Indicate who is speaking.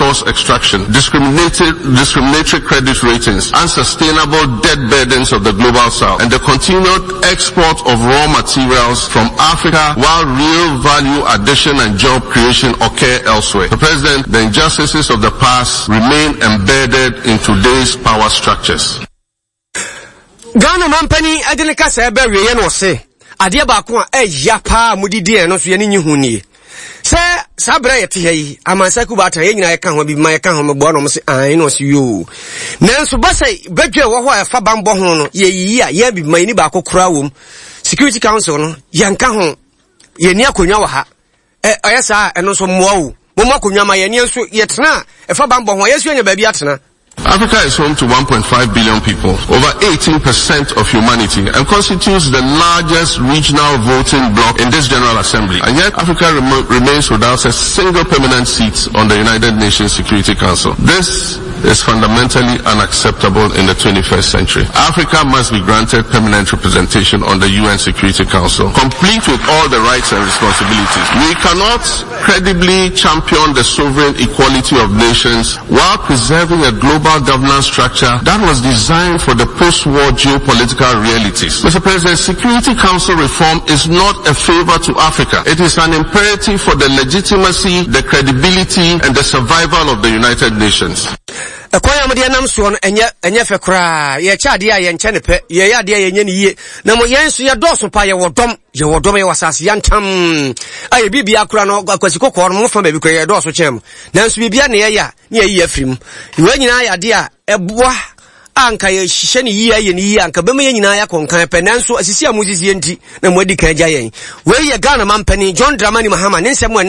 Speaker 1: resource extraction, discriminatory credit ratings, unsustainable debt burdens of the global south, and the continued export of raw materials from Africa while real value addition and job creation occur elsewhere. The President, the injustices of the past remain embedded in today's power structures.
Speaker 2: Ghana Mampani Adenika Sebe Rieno say, Adia Bakwa yapa mudidi no so yani nyihuni. Se sabra yete yi amansaku bata ye nyina yeka ho bi ma yeka ho mebo no se an no so yo. Nanso basai badwe wo ho afa bambo ho no ye yi a ye bi ma ni ba kokora wom. Security Council no yanka ho ye ni akonwa wa ha. Oyesa eno so moa wo. Mo akonwa ma ye ni nso ye tena efa bambo ho yesu anya ba bi atena.
Speaker 1: Africa is home to 1.5 billion people, over 18% of humanity, and constitutes the largest regional voting bloc in this General Assembly. And yet, Africa remains without a single permanent seat on the United Nations Security Council. This is fundamentally unacceptable in the 21st century. Africa must be granted permanent representation on the UN Security Council, complete with all the rights and responsibilities. We cannot credibly champion the sovereign equality of nations while preserving a global governance structure that was designed for the post-war geopolitical realities. Mr. President, Security Council reform is not a favor to Africa. It is an imperative for the legitimacy, the credibility, and the survival of the United Nations.
Speaker 2: Akwaya mede nam so no enye fe kra ye chade a ye nche ne pe ye yade ye nye ne yie na mo yenso ye doso pa ye wodom ye wasase yantam aye bibia kra no akwasi kokko no mo fa ba bi kra ye doso chem nanso bibia ne ye ya ne ye afrim we nyina yade a eboa anka ye hihye ne yie ye ne yie anka bema ye nyina ya konkan pe nanso asisi amuzizie nti na mo adi kan gya yen we ye Ghana Mampani John Dramani Mahama ne nsem